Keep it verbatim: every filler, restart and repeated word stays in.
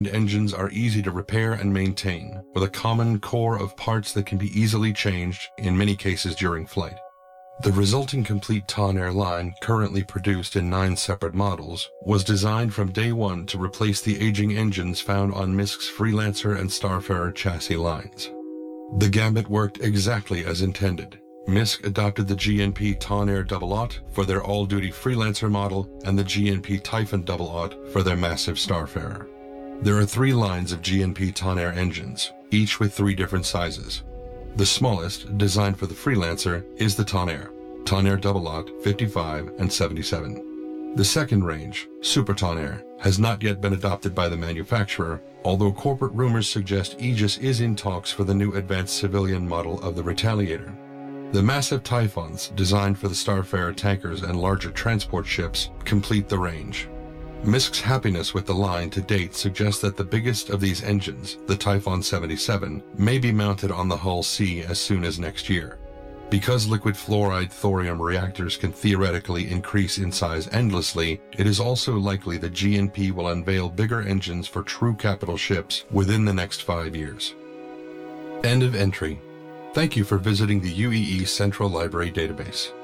engines are easy to repair and maintain, with a common core of parts that can be easily changed, in many cases during flight. The resulting complete Tonnerre line, currently produced in nine separate models, was designed from day one to replace the aging engines found on M I S C's Freelancer and Starfarer chassis lines. The gambit worked exactly as intended. M I S C adopted the G N P Tonnerre Double Aught for their all-duty Freelancer model and the G N P Typhon Double Aught for their massive Starfarer. There are three lines of G N P Tonnerre engines, each with three different sizes. The smallest, designed for the Freelancer, is the Tonnerre, Tonnerre Double Aught fifty-five and seventy-seven. The second range, Super Tonnerre, has not yet been adopted by the manufacturer, although corporate rumors suggest Aegis is in talks for the new advanced civilian model of the Retaliator. The massive Typhons, designed for the Starfarer tankers and larger transport ships, complete the range. M I S C's happiness with the line to date suggests that the biggest of these engines, the Typhon seventy-seven, may be mounted on the Hull C as soon as next year. Because liquid fluoride thorium reactors can theoretically increase in size endlessly, it is also likely that G N P will unveil bigger engines for true capital ships within the next five years. End of entry. Thank you for visiting the U E E Central Library database.